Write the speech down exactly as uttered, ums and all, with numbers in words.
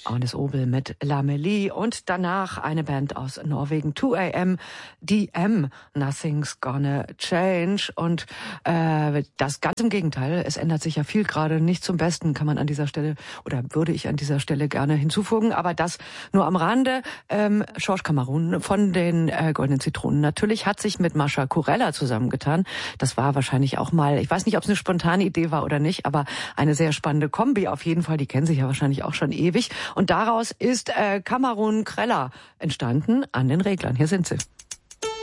Agnes Obel mit L'Amélie und danach eine Band aus Norwegen, two A M D M, Nothing's Gonna Change. Und äh, das ganz im Gegenteil, es ändert sich ja viel gerade nicht zum Besten, kann man an dieser Stelle oder würde ich an dieser Stelle gerne hinzufügen, aber das nur am Rande. Ähm, Georges Cameron von den äh, Goldenen Zitronen natürlich hat sich mit Mascha Kurella zusammengetan. Das war wahrscheinlich auch mal, ich weiß nicht, ob es eine spontane Idee war oder nicht, aber eine sehr spannende Kombi auf jeden Fall. Die kennen sich ja wahrscheinlich auch schon ewig. Und daraus ist äh, Cameron Kreller entstanden an den Reglern. Hier sind sie.